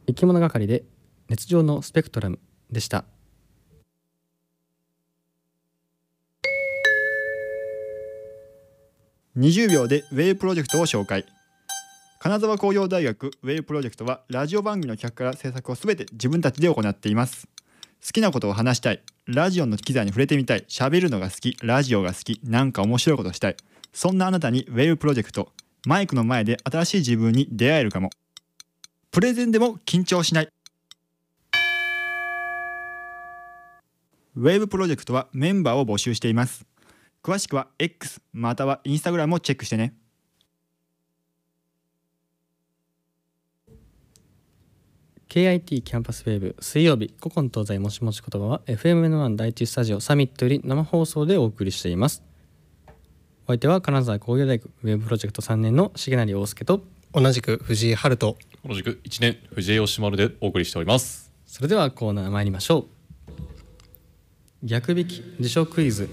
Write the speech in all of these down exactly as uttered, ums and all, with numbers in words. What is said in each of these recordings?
生き物係で熱情のスペクトラムでした。 にじゅうびょうでウェイプロジェクトを紹介。金沢工業大学ウェイプロジェクトはラジオ番組の企画から制作をすべて自分たちで行っています。好きなことを話したい、ラジオの機材に触れてみたい、喋るのが好き、ラジオが好き、なんか面白いことしたい、そんなあなたにウェイプロジェクト、マイクの前で新しい自分に出会えるかも。プレゼンでも緊張しない。ウェブプロジェクトはメンバーを募集しています。詳しくは X または Instagram をチェックしてね。 ケーアイティー キャンパスウェーブ水曜日、古今東西もしもし言葉は エフエムエヌワン 第一スタジオサミットより生放送でお送りしています。お相手は金沢工業大学ウェブプロジェクトさんねんの重成陽介と、 同じく藤井春人、 同じくいちねん藤井吉丸でお送りしております。 それではコーナー参りましょう。逆引き辞書クイズ。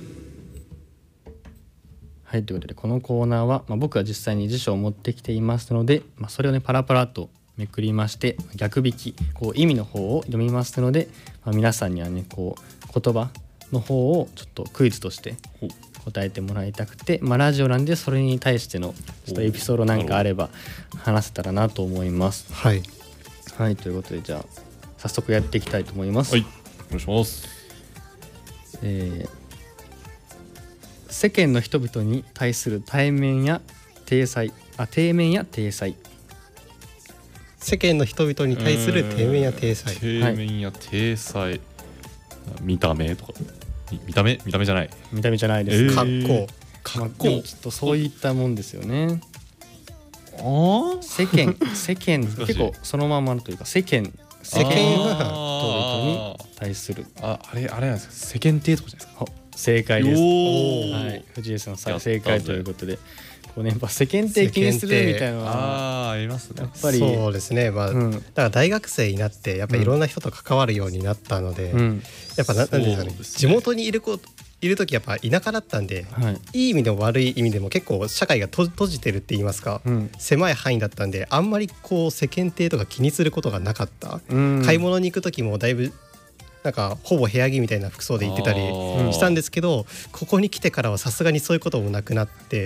はい、ということでこのコーナーは、まあ、僕は実際に辞書を持ってきていますので、まあ、それをねパラパラとめくりまして逆引きこう意味の方を読みますので、まあ、皆さんにはねこう言葉の方をちょっとクイズとして答えてもらいたくて、まあ、ラジオなんでそれに対してのちょっとエピソードなんかあれば話せたらなと思います。 はい、 はい、ということでじゃあ早速やっていきたいと思います。 はい、お願いします。 えー世間の人々に対する対面や体裁あ底面や体裁。 世間の人々に対する底面や体裁。 底面や体裁、はい、見た目とか見た目見た目じゃない見た目じゃないです、 えー、格好格好、まあ、ちょっとそういったもんですよね。 あ世間世間結構そのままのというか世間世間人々に対するああれあれなんですか、世間体とかじゃないですか。 正解です。 はい、 藤井さん正解ということで、こうねやっぱ世間体気にするみたいなのはあありますね。 やっぱりそうですね、まあ、うん、だから大学生になってやっぱりいろんな人と関わるようになったので、うん、やっぱななんですかね、地元にいる子いる時やっぱ田舎だったんで、はい、いい意味でも悪い意味でも結構社会がと閉じてるって言いますか、うん、狭い範囲だったんであんまりこう世間体とか気にすることがなかった、うん、買い物に行く時もだいぶなんかほぼ部屋着みたいな服装で行ってたりしたんですけど、ここに来てからはさすがにそういうこともなくなって、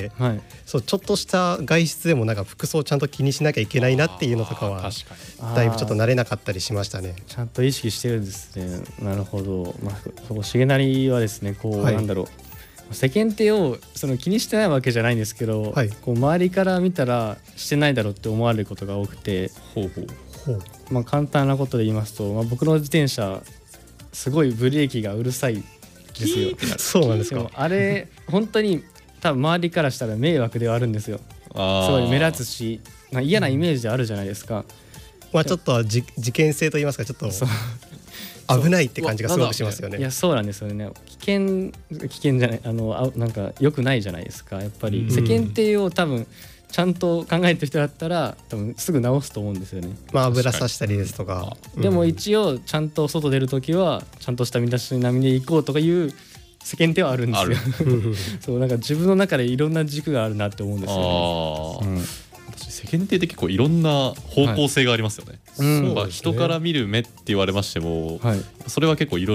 はい、そうちょっとした外出でもなんか服装ちゃんと気にしなきゃいけないなっていうのとかはだいぶちょっと慣れなかったりしましたね。 ちゃんと意識してるんですね。なるほど、まあ、そこ重成はですねこう、はい、なんだろう世間体をその気にしてないわけじゃないんですけど、はい、こう周りから見たらしてないだろうって思われることが多くて、ほうほうほう、まあ、簡単なことで言いますと、まあ、僕の自転車すごいブレーキがうるさいですよ。 そうなんですか。 あれ本当に多分周りからしたら迷惑ではあるんですよ。すごい目立つし、まあ、嫌なイメージであるじゃないですか、うん、 まあちょっと事件性と言いますかちょっと危ないって感じがすごくしますよね。 いやそうなんですよね。危険危険じゃないあのあなんか良くないじゃないですか。やっぱり世間体を多分ちゃんと考えてる人だったら多分すぐ直すと思うんですよね。 まあ油さしたりですとか、 うん、でも一応ちゃんと外出るときはちゃんとした身だしなみで行こうとかいう世間体はあるんですよ。そうなんか自分の中でいろんな軸があるなって思うんですよね。 あ、うん、私世間体って結構いろんな方向性がありますよね。はい、うん、まあ、人から見る目って言われましても、はい、それは結構いろ